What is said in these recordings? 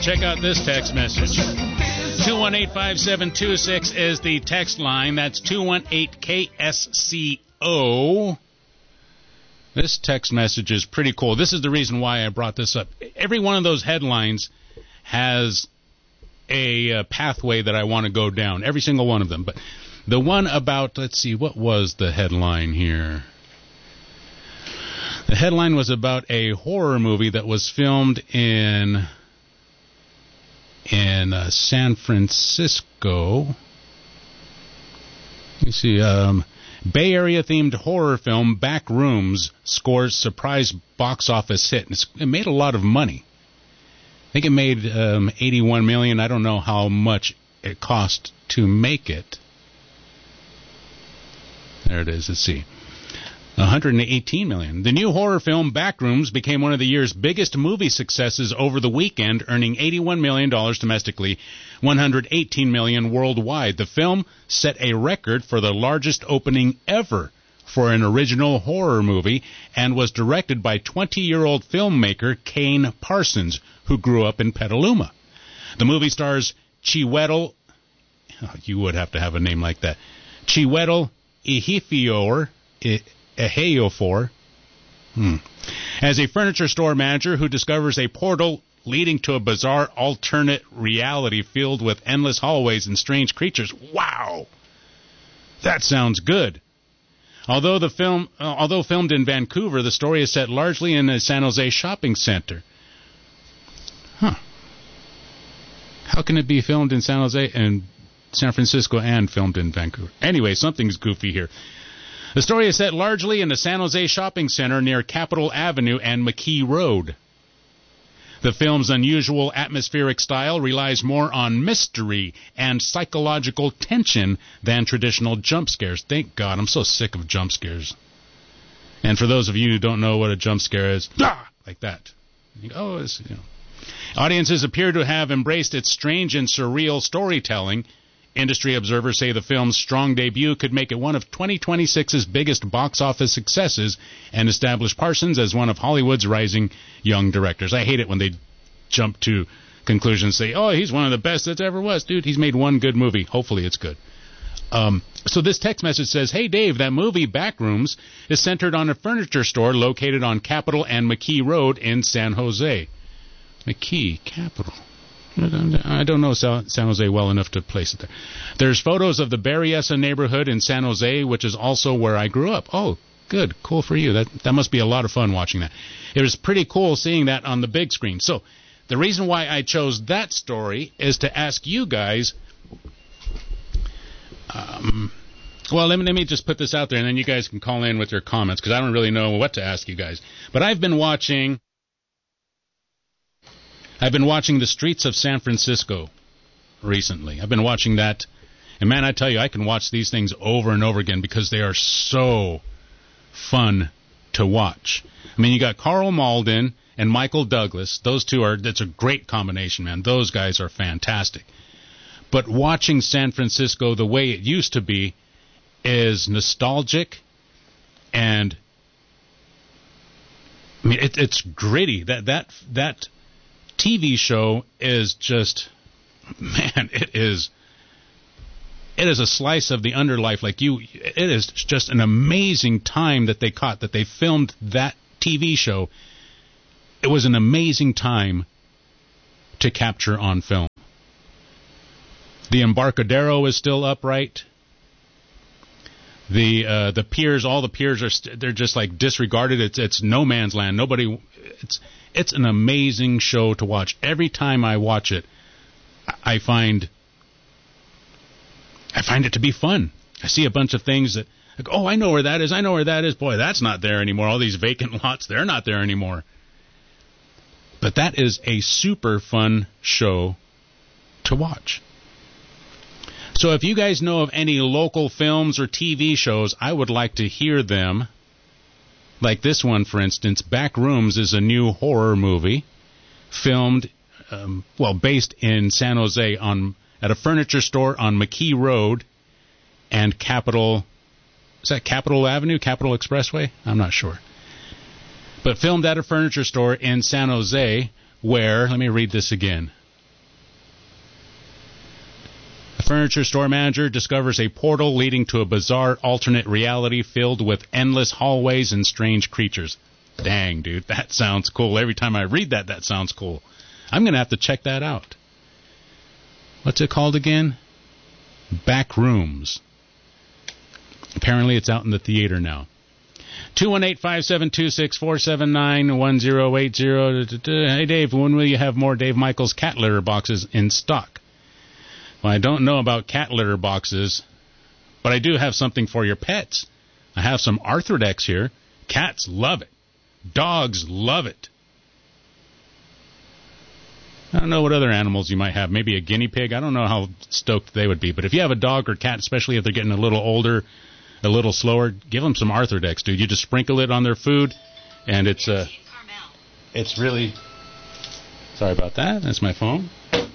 check out this text message. 218-5726 is the text line. That's 218-KSCO. This text message is pretty cool. This is the reason why I brought this up. Every one of those headlines has a pathway that I want to go down. Every single one of them. But the one about, let's see, what was the headline here? The headline was about a horror movie that was filmed in San Francisco. You see, Bay Area-themed horror film Back Rooms scores surprise box office hit. It made a lot of money. I think it made $81 million. I don't know how much it cost to make it. There it is. Let's see. $118 million. The new horror film Backrooms became one of the year's biggest movie successes over the weekend, earning $81 million domestically, $118 million worldwide. The film set a record for the largest opening ever for an original horror movie and was directed by 20-year-old filmmaker Kane Parsons, who grew up in Petaluma. The movie stars Chiwetel, you would have to have a name like that, Chiwetel Ejiofor, as a furniture store manager who discovers a portal leading to a bizarre alternate reality filled with endless hallways and strange creatures. Wow! That sounds good. Although filmed in Vancouver, the story is set largely in a San Jose shopping center. Huh. How can it be filmed in San Jose and San Francisco and filmed in Vancouver? Anyway, something's goofy here. The story is set largely in the San Jose shopping center near Capitol Avenue and McKee Road. The film's unusual atmospheric style relies more on mystery and psychological tension than traditional jump scares. Thank God, I'm so sick of jump scares. And for those of you who don't know what a jump scare is, like that. You go, Audiences appear to have embraced its strange and surreal storytelling. Industry observers say the film's strong debut could make it one of 2026's biggest box office successes and establish Parsons as one of Hollywood's rising young directors. I hate it when they jump to conclusions, say, oh, he's one of the best that ever was. Dude, he's made one good movie. Hopefully it's good. So this text message says, hey, Dave, that movie Backrooms is centered on a furniture store located on Capitol and McKee Road in San Jose. McKee, Capitol. I don't know San Jose well enough to place it there. There's photos of the Berryessa neighborhood in San Jose, which is also where I grew up. Oh, good. Cool for you. That must be a lot of fun watching that. It was pretty cool seeing that on the big screen. So the reason why I chose that story is to ask you guys, well, let me just put this out there, and then you guys can call in with your comments, because I don't really know what to ask you guys. But I've been watching The Streets of San Francisco recently. I've been watching that, and man, I tell you, I can watch these things over and over again because they are so fun to watch. I mean, you got Carl Malden and Michael Douglas. Those two that's a great combination, man. Those guys are fantastic. But watching San Francisco the way it used to be is nostalgic, and I mean, it's gritty. That TV show is just, man, it is a slice of the underlife. It is just an amazing time that they filmed that TV show. It was an amazing time to capture on film. The Embarcadero is still upright. The piers, all the piers they're just like disregarded. It's no man's land. It's an amazing show to watch. Every time I watch it, I find it to be fun. I see a bunch of things that, like, oh, I know where that is. I know where that is. Boy, that's not there anymore. All these vacant lots, they're not there anymore. But that is a super fun show to watch. So if you guys know of any local films or TV shows, I would like to hear them. Like this one, for instance, Backrooms is a new horror movie filmed, based in San Jose at a furniture store on McKee Road and Capitol. Is that Capitol Avenue, Capitol Expressway? I'm not sure. But filmed at a furniture store in San Jose where, let me read this again. A furniture store manager discovers a portal leading to a bizarre alternate reality filled with endless hallways and strange creatures. Dang, dude, that sounds cool. Every time I read that, that sounds cool. I'm going to have to check that out. What's it called again? Back Rooms. Apparently it's out in the theater now. 218-572-6479-1080. Hey, Dave, when will you have more Dave Michaels cat litter boxes in stock? Well, I don't know about cat litter boxes, but I do have something for your pets. I have some Arthrodex here. Cats love it. Dogs love it. I don't know what other animals you might have. Maybe a guinea pig. I don't know how stoked they would be. But if you have a dog or cat, especially if they're getting a little older, a little slower, give them some Arthrodex, dude. You just sprinkle it on their food, and it's really... Sorry about that. That's my phone.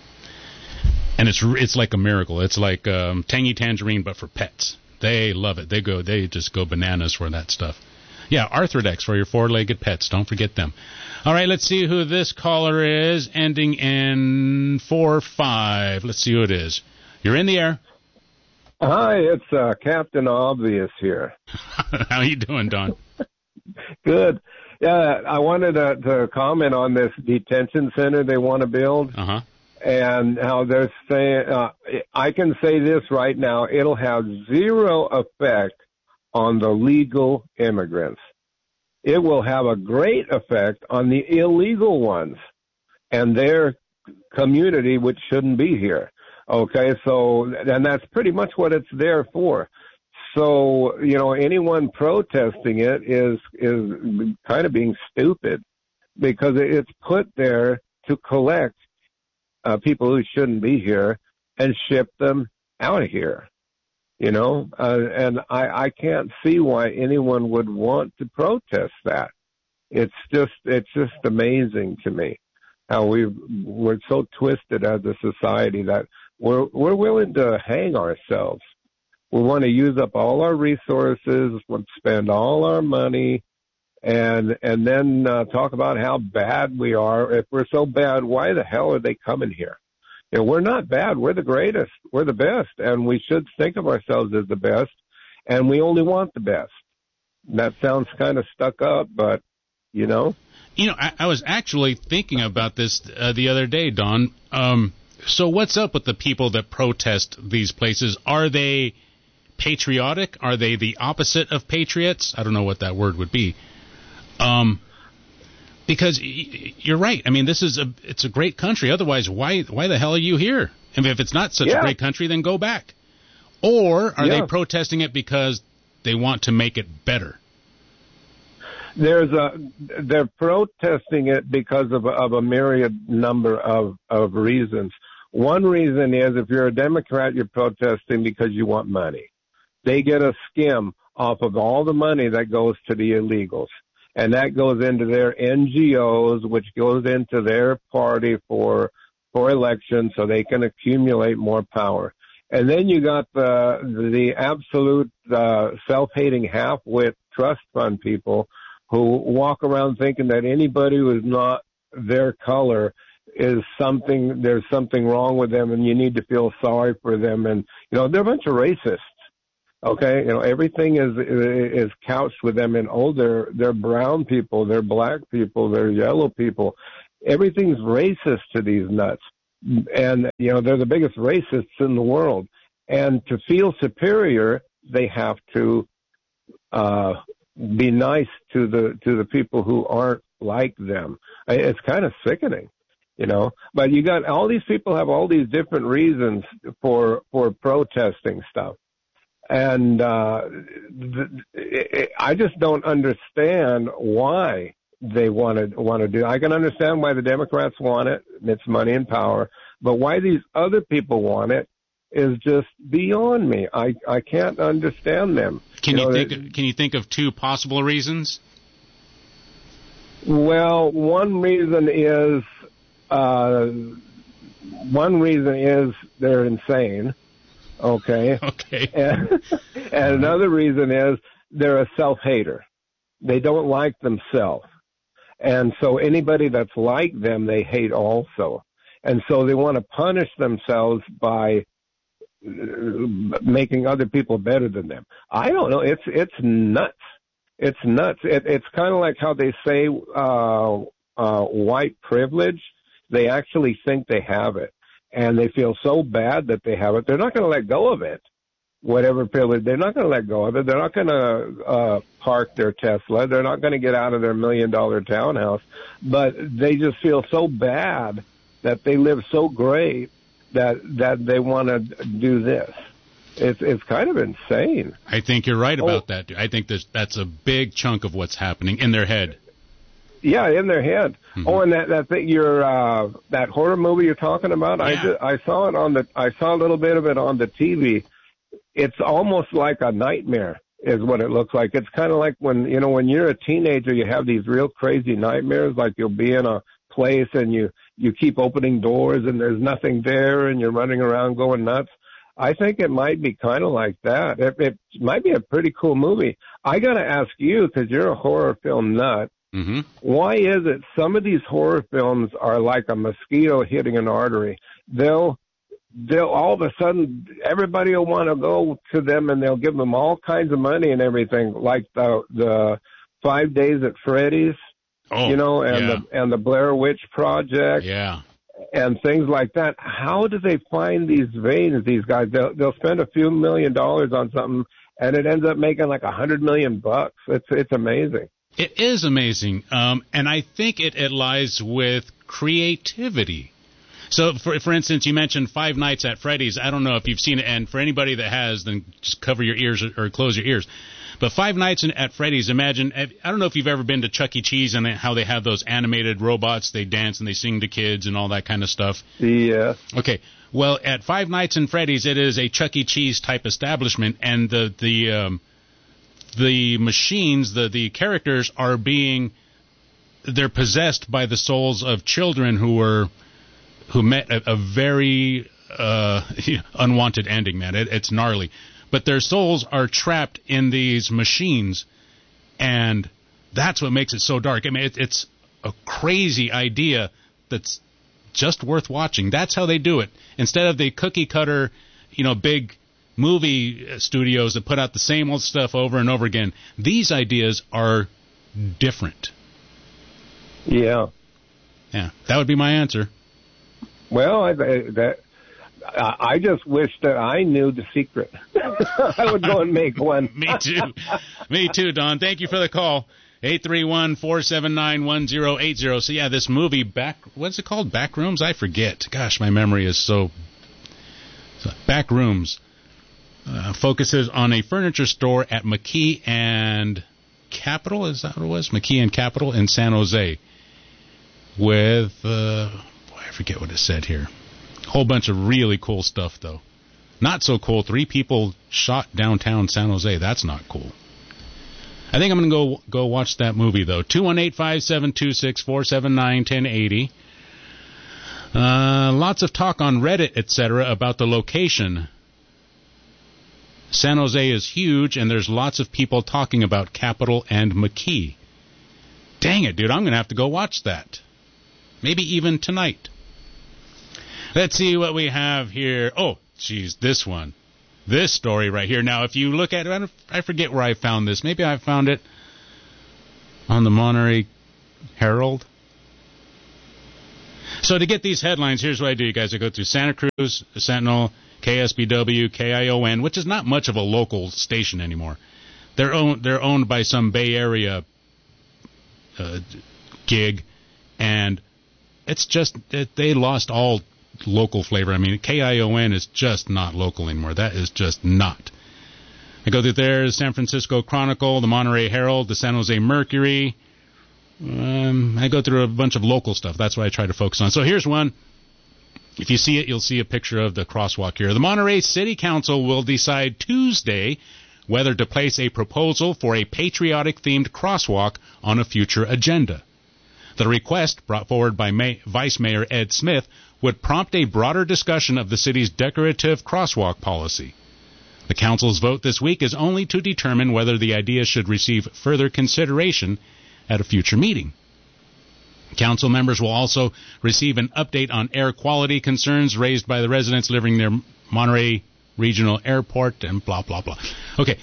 And it's like a miracle. It's like Tangy Tangerine, but for pets. They love it. They just go bananas for that stuff. Yeah, Arthrodex for your four-legged pets. Don't forget them. All right, let's see who this caller is, ending in 45. Let's see who it is. You're in the air. Hi, it's Captain Obvious here. How you doing, Don? Good. Yeah, I wanted to comment on this detention center they want to build. Uh-huh. And how they're saying, I can say this right now, it'll have zero effect on the legal immigrants. It will have a great effect on the illegal ones and their community, which shouldn't be here. Okay, so, and that's pretty much what it's there for. So, anyone protesting it is kind of being stupid because it's put there to collect people who shouldn't be here and ship them out of here. And I can't see why anyone would want to protest that. It's just amazing to me how we're so twisted as a society that we're willing to hang ourselves. We want to use up all our resources, spend all our money, and then talk about how bad we are. If we're so bad, why the hell are they coming here? We're not bad. We're the greatest. We're the best, and we should think of ourselves as the best, and we only want the best. And that sounds kind of stuck up, but, I was actually thinking about this the other day, Don. So what's up with the people that protest these places? Are they patriotic? Are they the opposite of patriots? I don't know what that word would be. Because you're right. I mean, it's a great country. Otherwise, why the hell are you here? I mean, if it's not such a great country, then go back. Or are they protesting it because they want to make it better? They're protesting it because of a myriad number of reasons. One reason is if you're a Democrat, you're protesting because you want money. They get a skim off of all the money that goes to the illegals. And that goes into their NGOs, which goes into their party for elections so they can accumulate more power. And then you got the absolute self-hating half-wit trust fund people who walk around thinking that anybody who is not their color there's something wrong with them and you need to feel sorry for them. And, they're a bunch of racists. Okay, everything is couched with them in, they're brown people, they're black people, they're yellow people. Everything's racist to these nuts. And, they're the biggest racists in the world. And to feel superior, they have to be nice to the people who aren't like them. It's kind of sickening, But you got all these people have all these different reasons for protesting stuff. And I just don't understand why they want to do it. I can understand why the Democrats want it. It's money and power. But why these other people want it is just beyond me. I can't understand them. Can you think of two possible reasons? Well, one reason is they're insane. Okay. And another reason is they're a self-hater. They don't like themselves. And so anybody that's like them, they hate also. And so they want to punish themselves by, making other people better than them. I don't know. It's nuts. It's nuts. It's kind of like how they say white privilege. They actually think they have it, and they feel so bad that they have it. They're not going to let go of it. Whatever privilege, they're not going to let go of it. They're not going to park their Tesla. They're not going to get out of their $1 million townhouse. But they just feel so bad that they live so great that they want to do this. It's kind of insane. I think you're right about that. I think that's a big chunk of what's happening in their head. Yeah, in their head. Mm-hmm. Oh, and that thing, that horror movie you're talking about. Yeah. I saw it I saw a little bit of it on the TV. It's almost like a nightmare is what it looks like. It's kind of like when you're a teenager, you have these real crazy nightmares, like you'll be in a place and you keep opening doors and there's nothing there and you're running around going nuts. I think it might be kind of like that. It might be a pretty cool movie. I got to ask you, because you're a horror film nut, mm-hmm. Why is it some of these horror films are like a mosquito hitting an artery? They'll all of a sudden, everybody will want to go to them and they'll give them all kinds of money and everything, like the 5 Days at Freddy's, and the Blair Witch Project, and things like that. How do they find these veins, these guys? They'll spend a few $1 million on something and it ends up making like $100 million. It's amazing. It is amazing. And I think it lies with creativity. So, for instance, you mentioned Five Nights at Freddy's. I don't know if you've seen it, and for anybody that has, then just cover your ears or close your ears. But Five Nights at Freddy's, imagine, I don't know if you've ever been to Chuck E. Cheese and how they have those animated robots. They dance and they sing to kids and all that kind of stuff. Yeah. Okay. Well, at Five Nights at Freddy's, it is a Chuck E. Cheese type establishment, and the machines, the characters they're possessed by the souls of children who met a very unwanted ending, man. It's gnarly. But their souls are trapped in these machines, and that's what makes it so dark. I mean, it's a crazy idea that's just worth watching. That's how they do it. Instead of the cookie-cutter, big movie studios that put out the same old stuff over and over again, these ideas are different. Yeah. Yeah, that would be my answer. Well, I just wish that I knew the secret. I would go and make one. Me too, Don. Thank you for the call. 831-479-1080. So, yeah, this movie, what's it called? Backrooms? I forget. Gosh, my memory is so Backrooms focuses on a furniture store at McKee and Capitol. Is that what it was? McKee and Capitol in San Jose. With... I forget what it said here. A whole bunch of really cool stuff, though. Not so cool. 3 people shot downtown San Jose. That's not cool. I think I'm going to go watch that movie, though. 218-572-6479-1080. Lots of talk on Reddit, etc., about the location. San Jose is huge, and there's lots of people talking about Capitol and McKee. Dang it, dude. I'm going to have to go watch that. Maybe even tonight. Let's see what we have here. Oh, geez, this one. This story right here. Now, if you look at it, I forget where I found this. Maybe I found it on the Monterey Herald. So to get these headlines, here's what I do, you guys. I go through Santa Cruz, Sentinel, KSBW, KION, which is not much of a local station anymore. They're owned by some Bay Area gig, and it's just they lost all local flavor. I mean, KION is just not local anymore. That is just not. I go through there, San Francisco Chronicle, the Monterey Herald, the San Jose Mercury. I go through a bunch of local stuff. That's what I try to focus on. So here's one. If you see it, you'll see a picture of the crosswalk here. The Monterey City Council will decide Tuesday whether to place a proposal for a patriotic-themed crosswalk on a future agenda. The request, brought forward by Vice Mayor Ed Smith, would prompt a broader discussion of the city's decorative crosswalk policy. The council's vote this week is only to determine whether the idea should receive further consideration at a future meeting. Council members will also receive an update on air quality concerns raised by the residents living near Monterey regional airport and blah, blah, blah. Okay.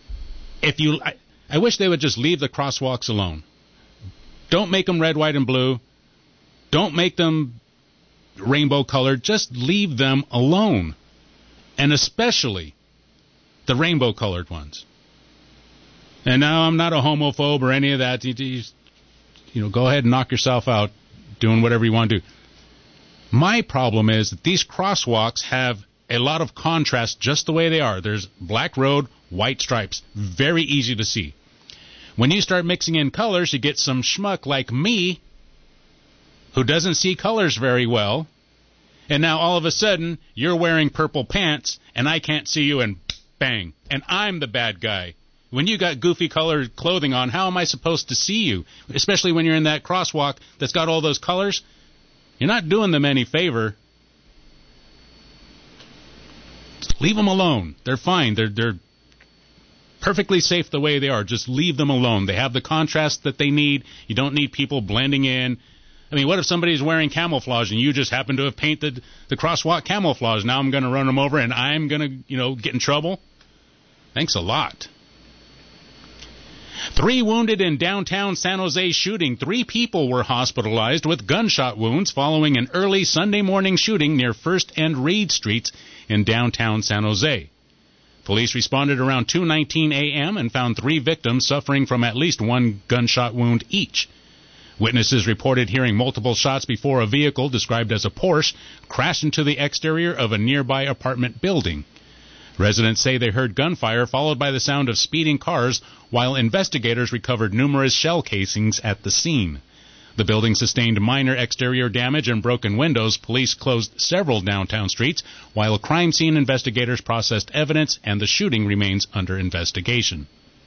I wish they would just leave the crosswalks alone. Don't make them red, white, and blue. Don't make them rainbow colored. Just leave them alone. And especially the rainbow colored ones. And now I'm not a homophobe or any of that. Go ahead and knock yourself out doing whatever you want to do. My problem is that these crosswalks have a lot of contrast just the way they are. There's black road, white stripes. Very easy to see. When you start mixing in colors, you get some schmuck like me who doesn't see colors very well. And now all of a sudden, you're wearing purple pants, and I can't see you, and bang. And I'm the bad guy. When you got goofy colored clothing on, how am I supposed to see you? Especially when you're in that crosswalk that's got all those colors. You're not doing them any favor. Just leave them alone. They're fine. They're perfectly safe the way they are. Just leave them alone. They have the contrast that they need. You don't need people blending in. I mean, what if somebody's wearing camouflage and you just happen to have painted the crosswalk camouflage? Now I'm going to run them over and I'm going to, get in trouble? Thanks a lot. 3 wounded in downtown San Jose shooting. 3 people were hospitalized with gunshot wounds following an early Sunday morning shooting near 1st and Reed Streets in downtown San Jose. Police responded around 2:19 a.m. and found 3 victims suffering from at least 1 gunshot wound each. Witnesses reported hearing multiple shots before a vehicle described as a Porsche crashed into the exterior of a nearby apartment building. Residents say they heard gunfire followed by the sound of speeding cars, while investigators recovered numerous shell casings at the scene. The building sustained minor exterior damage and broken windows. Police closed several downtown streets, while crime scene investigators processed evidence, and the shooting remains under investigation.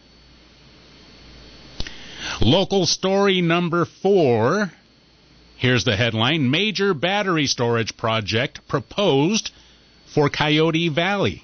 Local story number 4. Here's the headline. Major battery storage project proposed for Coyote Valley.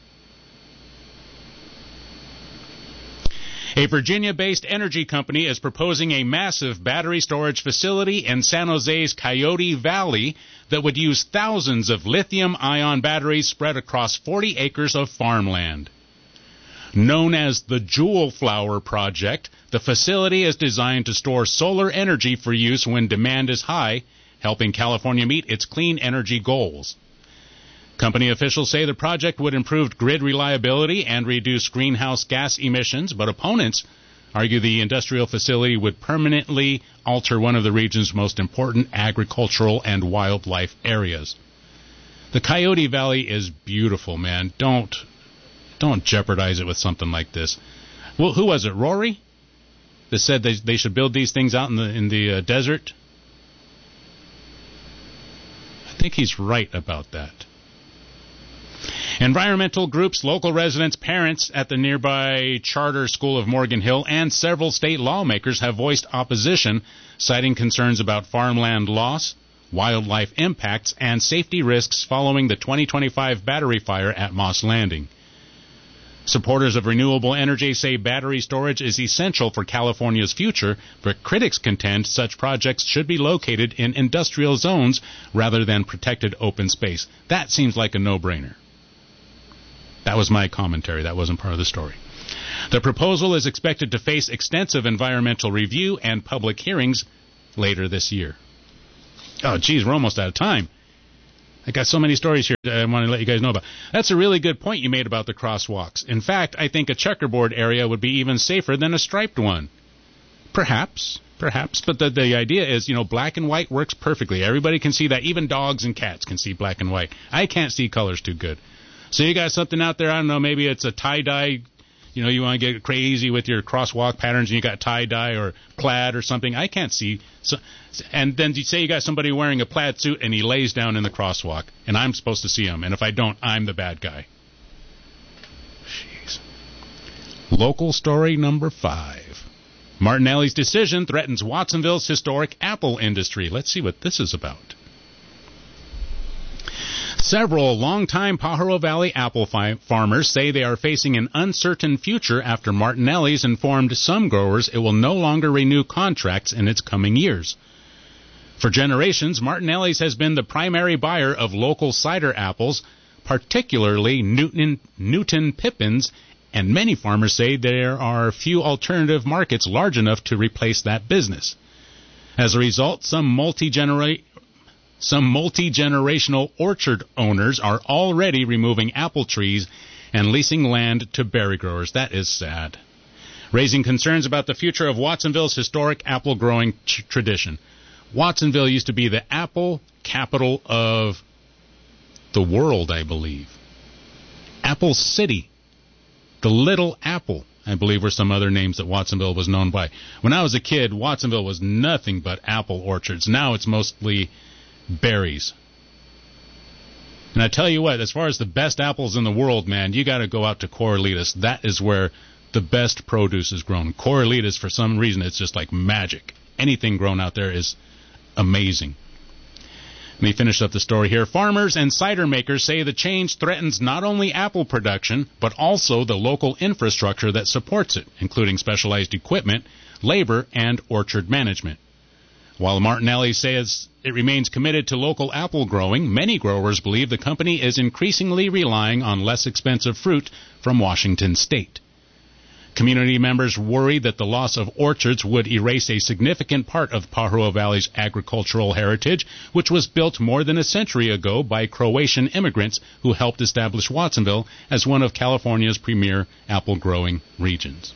A Virginia-based energy company is proposing a massive battery storage facility in San Jose's Coyote Valley that would use thousands of lithium-ion batteries spread across 40 acres of farmland. Known as the Jewel Flower Project, the facility is designed to store solar energy for use when demand is high, helping California meet its clean energy goals. Company officials say the project would improve grid reliability and reduce greenhouse gas emissions, but opponents argue the industrial facility would permanently alter one of the region's most important agricultural and wildlife areas. The Coyote Valley is beautiful, man. Don't jeopardize it with something like this. Well, who was it, Rory, that said they should build these things out in the desert? I think he's right about that. Environmental groups, local residents, parents at the nearby charter school of Morgan Hill, and several state lawmakers have voiced opposition, citing concerns about farmland loss, wildlife impacts, and safety risks following the 2025 battery fire at Moss Landing. Supporters of renewable energy say battery storage is essential for California's future, but critics contend such projects should be located in industrial zones rather than protected open space. That seems like a no-brainer. That was my commentary. That wasn't part of the story. The proposal is expected to face extensive environmental review and public hearings later this year. Oh, geez, we're almost out of time. I got so many stories here I want to let you guys know about. That's a really good point you made about the crosswalks. In fact, I think a checkerboard area would be even safer than a striped one. Perhaps. But the idea is, black and white works perfectly. Everybody can see that. Even dogs and cats can see black and white. I can't see colors too good. So you got something out there, I don't know, maybe it's a tie-dye, you want to get crazy with your crosswalk patterns and you got tie-dye or plaid or something. I can't see. So, and then you say you got somebody wearing a plaid suit and he lays down in the crosswalk and I'm supposed to see him. And if I don't, I'm the bad guy. Jeez. Local story number 5. Martinelli's decision threatens Watsonville's historic apple industry. Let's see what this is about. Several longtime Pajaro Valley apple farmers say they are facing an uncertain future after Martinelli's informed some growers it will no longer renew contracts in its coming years. For generations, Martinelli's has been the primary buyer of local cider apples, particularly Newton Pippins, and many farmers say there are few alternative markets large enough to replace that business. As a result, some multi-generational orchard owners are already removing apple trees and leasing land to berry growers. That is sad. Raising concerns about the future of Watsonville's historic apple growing tradition. Watsonville used to be the apple capital of the world, I believe. Apple City. The Little Apple, I believe, were some other names that Watsonville was known by. When I was a kid, Watsonville was nothing but apple orchards. Now it's mostly berries. And I tell you what, as far as the best apples in the world, man, you got to go out to Corralitos. That is where the best produce is grown. Corralitos, for some reason, it's just like magic. Anything grown out there is amazing. Let me finish up the story here. Farmers and cider makers say the change threatens not only apple production, but also the local infrastructure that supports it, including specialized equipment, labor, and orchard management. While Martinelli says it remains committed to local apple growing, many growers believe the company is increasingly relying on less expensive fruit from Washington State. Community members worry that the loss of orchards would erase a significant part of Pajaro Valley's agricultural heritage, which was built more than a century ago by Croatian immigrants who helped establish Watsonville as one of California's premier apple-growing regions.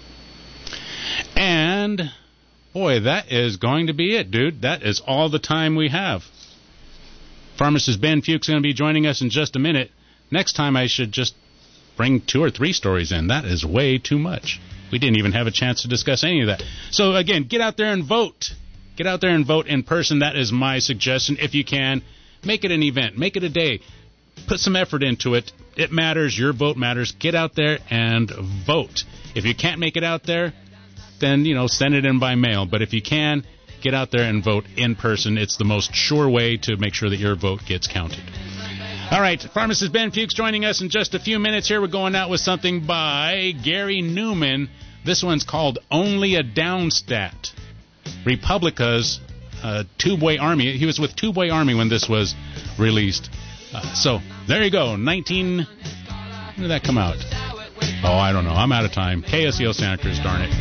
And, boy, that is going to be it, dude. That is all the time we have. Pharmacist Ben Fuchs is going to be joining us in just a minute. Next time I should just bring 2 or 3 stories in. That is way too much. We didn't even have a chance to discuss any of that. So, again, get out there and vote. Get out there and vote in person. That is my suggestion. If you can, make it an event. Make it a day. Put some effort into it. It matters. Your vote matters. Get out there and vote. If you can't make it out there, then, send it in by mail. But if you can, get out there and vote in person. It's the most sure way to make sure that your vote gets counted. All right, Pharmacist Ben Fuchs joining us in just a few minutes here. We're going out with something by Gary Newman. This one's called Only a Downstat. Republica's Two-Boy Army. He was with Two-Boy Army when this was released. So, there you go. When did that come out? Oh, I don't know. I'm out of time. KSEL Santa Cruz, darn it.